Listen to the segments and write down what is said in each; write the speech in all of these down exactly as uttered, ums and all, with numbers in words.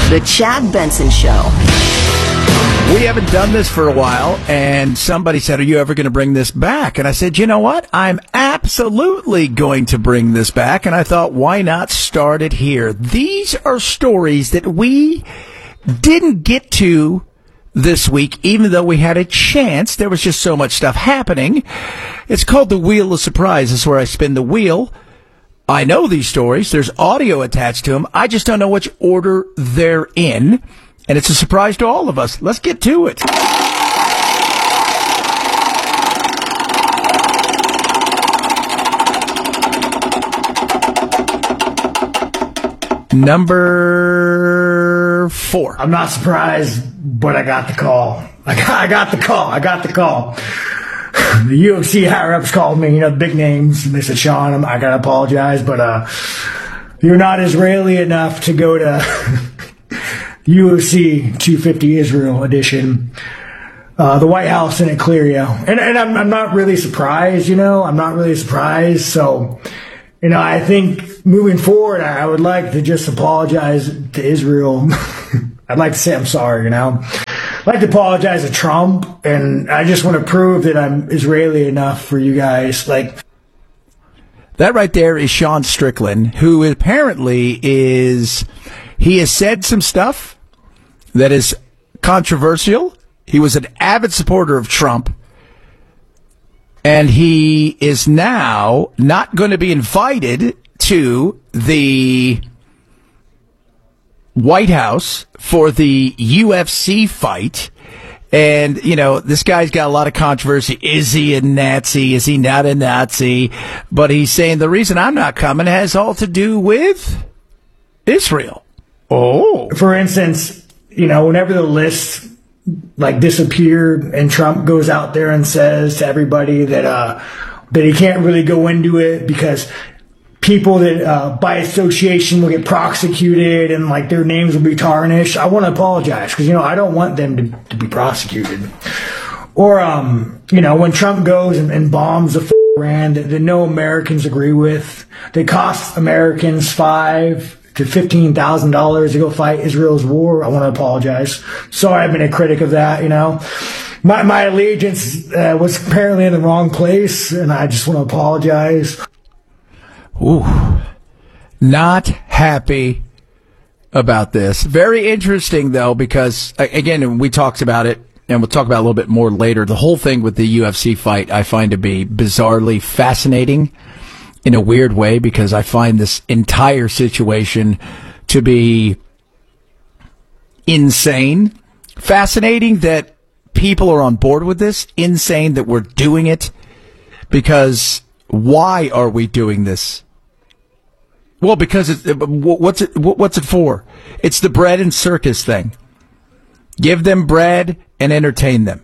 The Chad Benson Show. We haven't done this for a while, and somebody said, are you ever going to bring this back? And I said, you know what? I'm absolutely going to bring this back. And I thought, why not start it here? These are stories that we didn't get to this week, even though we had a chance. There was just so much stuff happening. It's called the Wheel of Surprise. This is where I spin the wheel. I know these stories. There's audio attached to them. I just don't know which order they're in. And it's a surprise to all of us. Let's get to it. Number four. I'm not surprised, but I got the call. I got, I got the call. I got the call. The U F C higher-ups called me, you know, big names, and they said, Sean, I'm, I got to apologize, but uh, you're not Israeli enough to go to U F C two fifty Israel edition. Uh, the White House didn't clear you. And, and I'm, I'm not really surprised, you know. I'm not really surprised. So, you know, I think moving forward, I would like to just apologize to Israel. I'd like to say I'm sorry, you know. I'd like to apologize to Trump, and I just want to prove that I'm Israeli enough for you guys. Like, that right there is Sean Strickland, who apparently is, he has said some stuff that is controversial. He was an avid supporter of Trump, and he is now not going to be invited to the White House for the U F C fight. And, you know, this guy's got a lot of controversy. Is he a Nazi? Is he not a Nazi? But he's saying the reason I'm not coming has all to do with Israel. Oh. For instance, you know, whenever the list like disappeared and Trump goes out there and says to everybody that uh, that he can't really go into it because people that uh, by association will get prosecuted and like their names will be tarnished. I want to apologize because, you know, I don't want them to, to be prosecuted. Or, um, you know, when Trump goes and, and bombs the f- Iran that, that no Americans agree with, that costs Americans five to fifteen thousand dollars to go fight Israel's war. I want to apologize. Sorry, I've been a critic of that. You know, my my allegiance uh, was apparently in the wrong place, and I just want to apologize. Ooh, not happy about this. Very interesting though, because again, we talked about it, and we'll talk about it a little bit more later. The whole thing with the U F C fight, I find to be bizarrely fascinating. In a weird way, because I find this entire situation to be insane. Fascinating that people are on board with this. Insane that we're doing it. Because why are we doing this? Well, because it's, what's it, what's it for? It's the bread and circus thing. Give them bread and entertain them.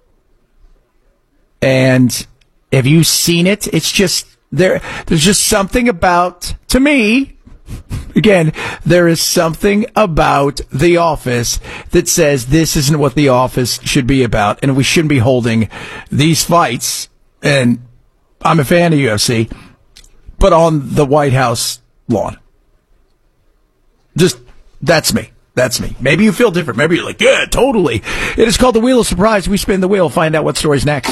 And have you seen it? It's just, There, there's just something about, to me, again, there is something about The Office that says this isn't what The Office should be about, and we shouldn't be holding these fights, and I'm a fan of U F C, but on the White House lawn. Just, that's me. That's me. Maybe you feel different. Maybe you're like, yeah, totally. It is called the Wheel of Surprise. We spin the wheel, find out what story's next.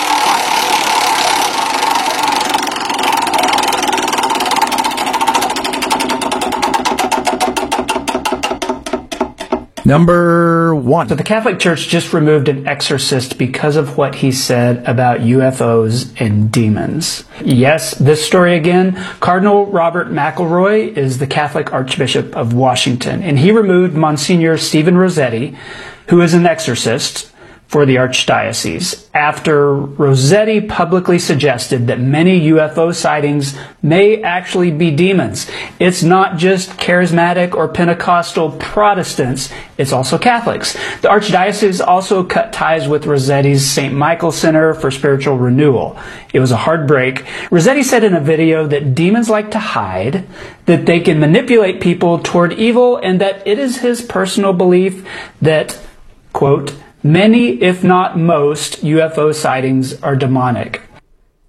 Number one. So the Catholic Church just removed an exorcist because of what he said about U F Os and demons. Yes, this story again. Cardinal Robert McElroy is the Catholic Archbishop of Washington, and he removed Monsignor Stephen Rossetti, who is an exorcist, for the Archdiocese after Rossetti publicly suggested that many U F O sightings may actually be demons. It's not just charismatic or Pentecostal Protestants, it's also Catholics. The Archdiocese also cut ties with Rossetti's Saint Michael Center for Spiritual Renewal. It was a hard break. Rossetti said in a video that demons like to hide, that they can manipulate people toward evil, and that it is his personal belief that, quote, many, if not most, U F O sightings are demonic.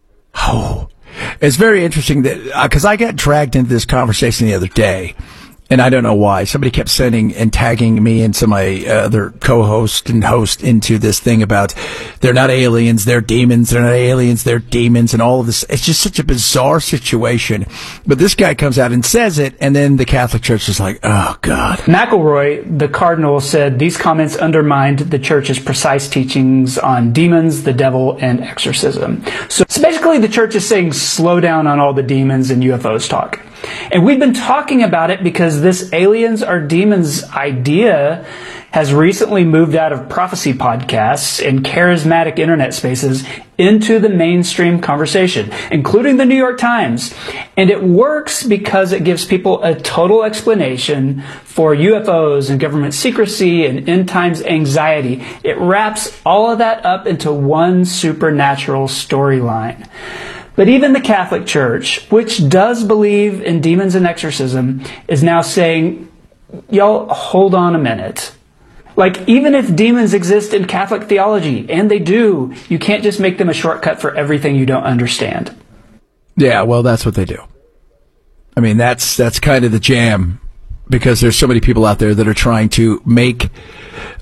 Oh, it's very interesting that, because uh, I got dragged into this conversation the other day, And I don't know why. Somebody kept sending and tagging me and some of my other co-host and host into this thing about they're not aliens, they're demons, they're not aliens, they're demons, and all of this. It's just such a bizarre situation. But this guy comes out and says it, and then the Catholic Church is like, oh, God. McElroy, the cardinal, said these comments undermined the church's precise teachings on demons, the devil, and exorcism. So, so basically the church is saying slow down on all the demons and U F Os talk. And we've been talking about it because this aliens are demons idea has recently moved out of prophecy podcasts and charismatic internet spaces into the mainstream conversation, including the New York Times. And it works because it gives people a total explanation for U F Os and government secrecy and end times anxiety. It wraps all of that up into one supernatural storyline. But even the Catholic Church, which does believe in demons and exorcism, is now saying, y'all, hold on a minute. Like, even if demons exist in Catholic theology, and they do, you can't just make them a shortcut for everything you don't understand. Yeah, well, that's what they do. I mean, that's that's kind of the jam, because there's so many people out there that are trying to make